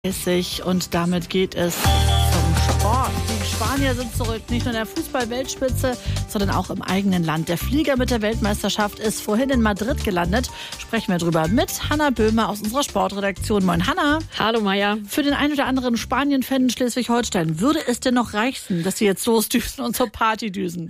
Und damit geht es zum Sport. Die Spanier sind zurück, nicht nur in der Fußball-Weltspitze, sondern auch im eigenen Land. Der Flieger mit der Weltmeisterschaft ist vorhin in Madrid gelandet. Sprechen wir drüber mit Hanna Böhmer aus unserer Sportredaktion. Moin Hanna. Hallo Maja. Für den einen oder anderen Spanien-Fan in Schleswig-Holstein, würde es denn noch reichen, dass sie jetzt losdüsen und zur Party düsen?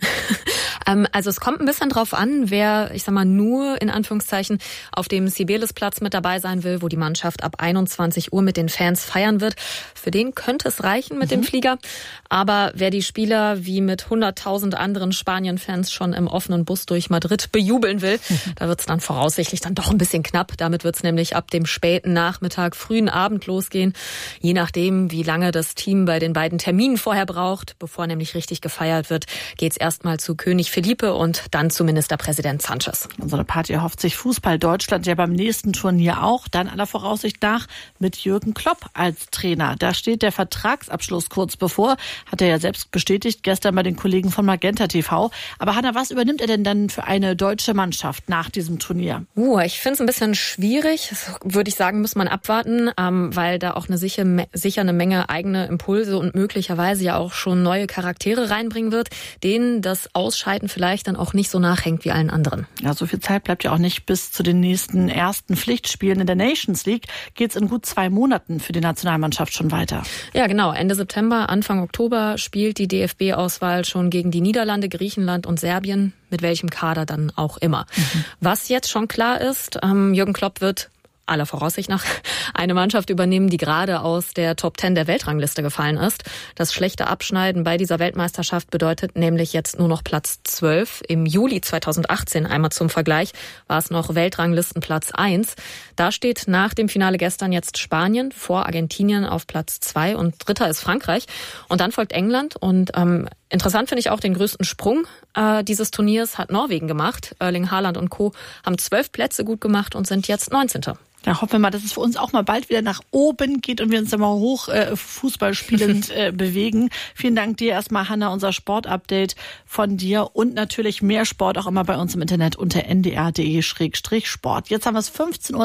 Also es kommt ein bisschen drauf an, wer, nur in Anführungszeichen auf dem Cibeles-Platz mit dabei sein will, wo die Mannschaft ab 21 Uhr mit den Fans feiern wird. Für den könnte es reichen mit dem Flieger. Aber wer die Spieler wie mit 100.000 anderen Spanien-Fans schon im offenen Bus durch Madrid bejubeln will, da wird es dann voraussichtlich dann doch ein bisschen knapp. Damit wird es nämlich ab dem späten Nachmittag, frühen Abend losgehen. Je nachdem, wie lange das Team bei den beiden Terminen vorher braucht, bevor nämlich richtig gefeiert wird, geht es erstmal zu König Felipe und dann zu Ministerpräsident Sanchez. So eine Party erhofft sich Fußball Deutschland ja beim nächsten Turnier auch. Dann aller Voraussicht nach mit Jürgen Klopp als Trainer. Da steht der Vertragsabschluss kurz bevor. Hat er ja selbst bestätigt gestern bei den Kollegen von Magenta TV. Aber Hanna, was übernimmt er denn dann für eine deutsche Mannschaft nach diesem Turnier? Ich finde es ein bisschen schwierig. Das würde ich sagen, muss man abwarten, weil da auch sicher eine Menge eigene Impulse und möglicherweise ja auch schon neue Charaktere reinbringen wird, denen das Ausscheiden vielleicht dann auch nicht so nachhängt wie allen anderen. Ja, so viel Zeit bleibt ja auch nicht bis zu den nächsten ersten Pflichtspielen in der Nations League. Geht's in gut 2 Monaten für die Nationalmannschaft schon weiter. Ja, genau. Ende September, Anfang Oktober spielt die DFB-Auswahl schon gegen die Niederlande, Griechenland und Serbien, mit welchem Kader dann auch immer. Was jetzt schon klar ist, Jürgen Klopp wird aller Voraussicht nach eine Mannschaft übernehmen, die gerade aus der Top 10 der Weltrangliste gefallen ist. Das schlechte Abschneiden bei dieser Weltmeisterschaft bedeutet nämlich jetzt nur noch Platz 12. Im Juli 2018, einmal zum Vergleich, war es noch Weltranglistenplatz 1. Da steht nach dem Finale gestern jetzt Spanien vor Argentinien auf Platz 2 und dritter ist Frankreich. Und dann folgt England und interessant finde ich auch den größten Sprung dieses Turniers hat Norwegen gemacht. Erling Haaland und Co. haben 12 Plätze gut gemacht und sind jetzt 19. Da hoffen wir mal, dass es für uns auch mal bald wieder nach oben geht und wir uns dann mal hoch Fußball spielend bewegen. Vielen Dank dir erstmal, Hanna, unser Sportupdate von dir und natürlich mehr Sport auch immer bei uns im Internet unter ndr.de/sport. Jetzt haben wir es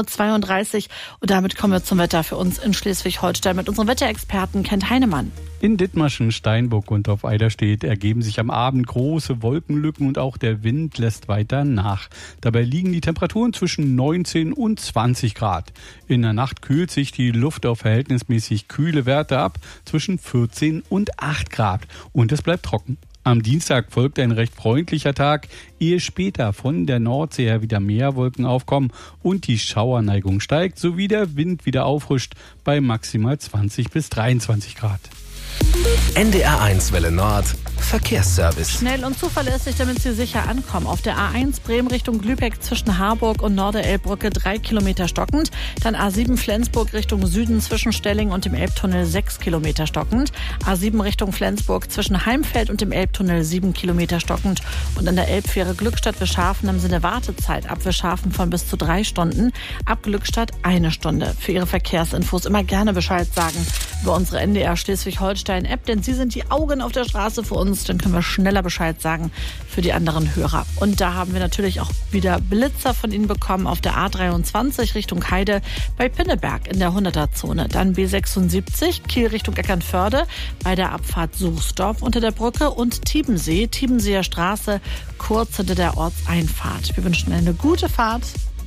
15:32 Uhr und damit kommen wir zum Wetter für uns in Schleswig-Holstein mit unserem Wetterexperten Kent Heinemann. In Dithmarschen, Steinburg und auf Eiderstedt ergeben sich am Abend große Wolkenlücken und auch der Wind lässt weiter nach. Dabei liegen die Temperaturen zwischen 19 und 20 Grad. In der Nacht kühlt sich die Luft auf verhältnismäßig kühle Werte ab, zwischen 14 und 8 Grad. Und es bleibt trocken. Am Dienstag folgt ein recht freundlicher Tag, ehe später von der Nordsee her wieder mehr Wolken aufkommen und die Schauerneigung steigt, sowie der Wind wieder auffrischt bei maximal 20 bis 23 Grad. NDR1 Welle Nord Verkehrsservice. Schnell und zuverlässig, damit Sie sicher ankommen. Auf der A1 Bremen Richtung Lübeck zwischen Harburg und Norderelbbrücke 3 Kilometer stockend. Dann A7 Flensburg Richtung Süden zwischen Stelling und dem Elbtunnel 6 Kilometer stockend. A7 Richtung Flensburg zwischen Heimfeld und dem Elbtunnel 7 Kilometer stockend. Und an der Elbfähre Glückstadt-Wischhafen haben Sie eine Wartezeit ab Wischhafen von bis zu 3 Stunden. Ab Glückstadt 1 Stunde. Für Ihre Verkehrsinfos immer gerne Bescheid sagen über unsere NDR Schleswig-Holstein-App, denn Sie sind die Augen auf der Straße für uns. Dann können wir schneller Bescheid sagen für die anderen Hörer. Und da haben wir natürlich auch wieder Blitzer von Ihnen bekommen auf der A23 Richtung Heide bei Pinneberg in der 100er-Zone. Dann B76 Kiel Richtung Eckernförde bei der Abfahrt Suchsdorf unter der Brücke und Tiebenseer Straße kurz hinter der Ortseinfahrt. Wir wünschen eine gute Fahrt.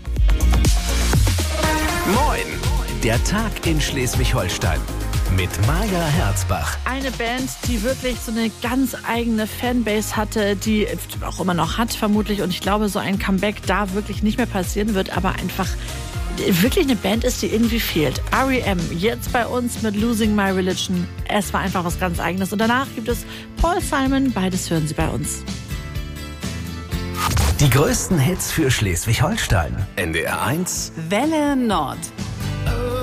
Moin, der Tag in Schleswig-Holstein. Mit Maja Herzbach. Eine Band, die wirklich so eine ganz eigene Fanbase hatte, die auch immer noch hat vermutlich. Und ich glaube, so ein Comeback da wirklich nicht mehr passieren wird, aber einfach wirklich eine Band ist, die irgendwie fehlt. R.E.M. jetzt bei uns mit Losing My Religion. Es war einfach was ganz Eigenes. Und danach gibt es Paul Simon. Beides hören Sie bei uns. Die größten Hits für Schleswig-Holstein. NDR1 Welle Nord.